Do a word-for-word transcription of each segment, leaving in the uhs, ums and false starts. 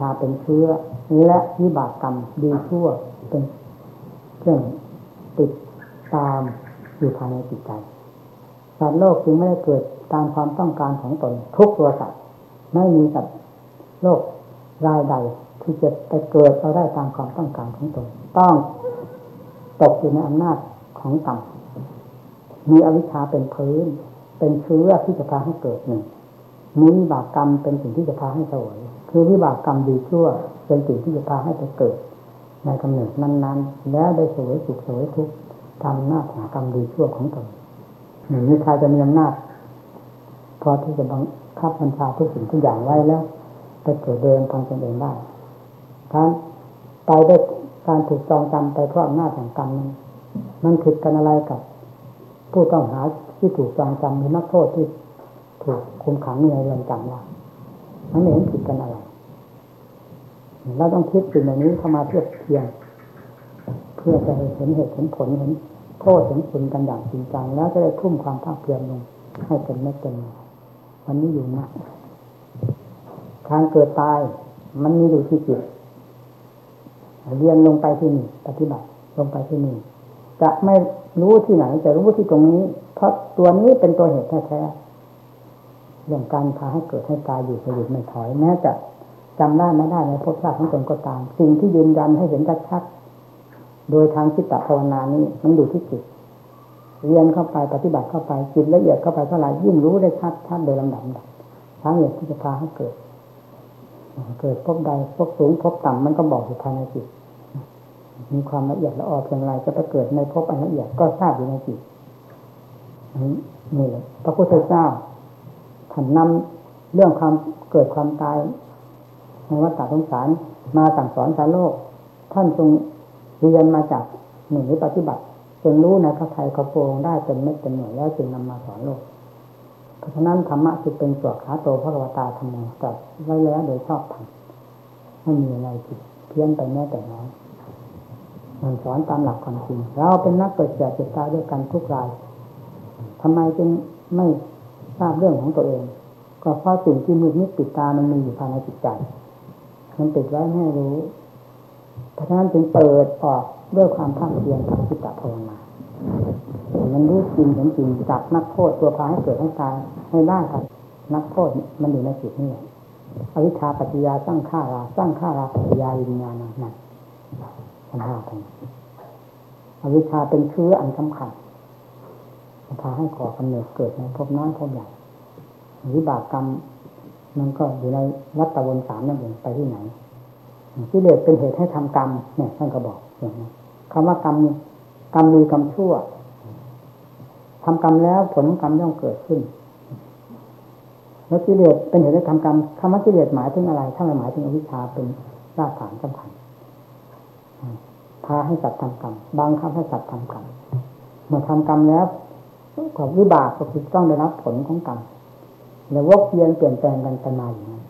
าเป็นเชื้อและวิบากกรรมดีชั่วเป็นเครื่องติดตามอยู่ภายในจิตใจสัตว์โลกจึงไม่ได้เกิดตามความต้องการของตนทุกตัวสัตว์ไม่มีสัตว์โลกรายใดที่จะไปเกิดเอาได้ตามความต้องการของตนต้องตกอยู่ในอำนาจของกรรมมีอวิชชาเป็นพื้นเป็นเชื้อที่จะพาให้เกิดหนึ่งมีวิบากกรรมเป็นสิ่งที่จะพาให้เสวยคือวิบากกรรมดีชั่วเป็นสิ่งที่จะพาให้ไปเกิดในกำเนิดนั้นๆแล้วได้เสวยสุขเสวยทุกข์ตามหน้าของกรรมดีชั่วของตนหนึ่งมีใครจะมีอำนาจพอที่จะบังคับบัญชาทุกสิ่งทุกอย่างไว้แล้วไปเกิดเดินทางตนเองได้การไปด้วยการถูกจองจำไปเพราะอำนาจแห่งกรรมนั้นมันผิดกันอะไรกับผู้ต้องหาที่ถูกจองจำหรือนักโทษที่ถูกคุมขังในเรือนจำว่ามันไม่เห็นผิดกันอะไรเราต้องคิดสิ่งเหล่านี้เข้ามาเทียบเทียงเพื่อจะเห็นเหตุเห็นผลเห็นโทษเห็นคุณกันอย่างจริงจังแล้วจะได้ทุ่มความภาคเพียรลงให้เป็นไม่เป็นวันนี้อยู่นะการเกิดตายมันมีอยู่ที่จิตเรียนลงไปที่นี่ปฏิบัติลงไปที่นี่จะไม่รู้ที่ไหนจะรู้ที่ตรงนี้เพราะตัวนี้เป็นตัวเหตุแท้ๆเรื่องการพาให้เกิดให้ตายอยู่ไปหยุดไม่ถอยแม้จะจำได้ไม่ได้ในภพชาติของตนก็ตามสิ่งที่ยืนยันให้เห็นชัดๆโดยทางจิตตภาวนานี้มันอยู่ที่จิตเรียนเข้าไปปฏิบัติเข้าไปจิตละเอียดเข้าไปเท่าไหร่ยิ่งรู้ได้ชัดชัดโดยลำดับสาเหตุที่จะพาให้เกิดเกิดพบใดพบสูงพบต่ำมันก็บอกอยู่ภายในจิตมีความละเอียดละออเพียงไรจะไปเกิดในพบอันละเอียดก็ทราบอยู่ในจิตนี่แหละพระพุทธเจ้าท่านนำเรื่องความเกิดความตายในวัฏสงสารมาสั่งสอนสาโลกท่านทรงเรียนมาจากหนึ่งหรือปฏิบัติจนรู้ในพระทัยเขาโปรงได้เป็นเม็ดเป็นหน่วยแล้วจึงนำมาสอนโลกเพราะฉะนั้นธรรมะจึงเป็นสวดขาโตพระกวตาธรรมโมจัดไว้แล้วโดยชอบธรรมไม่มีอะไรผิดเพี้ยนไปแม้แต่น้อยมันสอนตามหลักความจริงเราเป็นนักเกิดแก่เจ็บตายด้วยกันทุกรายทำไมจึงไม่ทราบเรื่องของตัวเองก็เพราะสิ่งที่มืดมิดปิดตามันมีอยู่ภายในจิตใจมันติดไว้ไม่รู้เพราะฉะนั้นจึงเปิดออกด้วยความภาคเพียรทางจิตตภาวนามันรู้จริงเห็นจริงจับนักโทษตัวพาให้เกิดให้ตายให้ได้ครับนักโทษมันอยู่ในจิตนี่แหละอวิชชาปัจจยาสร้างฆ่าราสร้างฆ่าราปัจจยาวิญญาณนั่นสัมภาษณ์อวิชชาเป็นเชื้ออันสำคัญพาให้ก่อกำเนิดเกิดในภพน้อยภพใหญ่วิบากกรรมมันก็อยู่ในวัฏวนสามนั่นเองไปที่ไหนกิเลสเป็นเหตุให้ทำกรรมเนี่ยท่านก็บอกอย่างนี้คำว่ากรรมกรรมมีกรรมชั่วทำกรรมแล้วผลของกรรมย่อมเกิดขึ้นแล้วกิเลสเป็นเหตุให้ทำกรรมคำว่ากิเลสหมายถึงอะไรถ้าหมายถึงอวิชชาเป็นรากฐานสำคัญพาให้สัตว์ทำกรรมบังคับให้สัตว์ทำกรรมเมื่อทำกรรมแล้วกับวิบากก็คือต้องได้รับผลของกรรมแล้ววกเวียนเปลี่ยนแปลงกันไปมาอย่างนั้น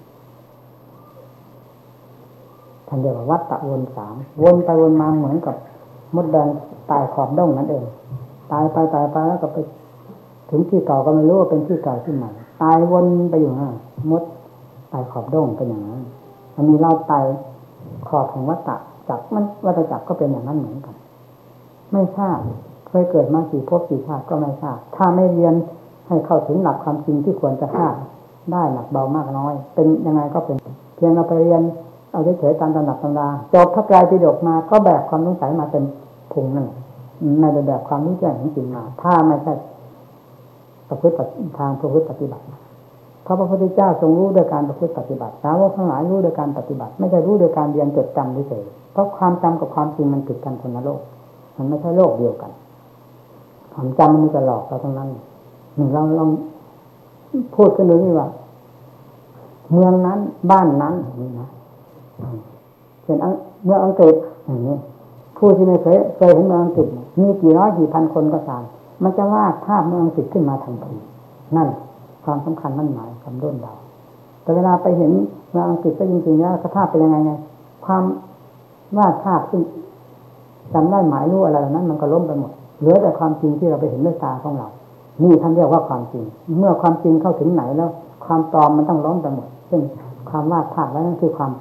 ท่านเรียกว่าวัฏฏะวนสามวนไปวนมาเหมือนกับมดแดงตายขอบด้งนั่นเองตายไปตายไปแล้วก็ไปถึงที่เก่าก็ไม่รู้ว่าเป็นที่เก่าที่ใหม่ตายวนไปอยู่นั่นมดตายขอบด้งเป็นอย่างนั้นอันนี้เราตายขอบของวัฏฏะจักรมันวัฏจักรก็เป็นอย่างนั้นเหมือนกันไม่ทราบเคยเกิดมากี่ภพกี่ชาติก็ไม่ทราบถ้าไม่เรียนให้เข้าถึงหลักความจริงที่ควรจะทราบได้หนักเบามากน้อยเป็นยังไงก็เป็นเพียงเราไปเรียนเอาเฉยๆตามตำหนักตำราจบพระไตรปิฎกมาก็แบกความสงสัยมาเต็มพุงนั่นไม่ได้แบบความรู้แจ้งจริงมาถ้าไม่ใช่ประพฤติทางประพฤติปฏิบัติเพราะพระพุทธเจ้าทรงรู้โดยการประพฤติปฏิบัติสาวกทั้งหลายรู้โดยการปฏิบัติไม่ใช่รู้โดยการเรียนจดจำเฉยๆเพราะความจำกับความจริงมันผิดกันคนละโลกมันไม่ใช่โลกเดียวกันความจำมันจะหลอกเราทั้งนั้นหนึ่งเราลองพูดกันดูนี่ว่าเมืองนั้นบ้านนั้นนี่นะเช่นเมืองอังกฤษอย่างนี้ผู้ที่ไม่เคยเคยเห็นเมืองอังกฤษมีกี่ร้อยกี่พันคนก็ตามมันจะวาดภาพเมืองอังกฤษขึ้นมาทันทีนั่นความสำคัญนั่นหมายคำด้นเดาแต่เวลาไปเห็นเมืองอังกฤษก็จริงๆแล้วสภาพเป็นยังไงไงความวาดภาพขึ้นจำได้หมายรู้อะไรนั้นมันก็ล้มไปหมดเหลือแต่ความจริงที่เราไปเห็นด้วยตาของเรานี่ท่านเรียกว่าความจริงเมื่อความจริงเข้าถึงไหนแล้วความปลอมมันต้องล้มไปหมดซึ่งความวาดภาพไว้นั่นคือความ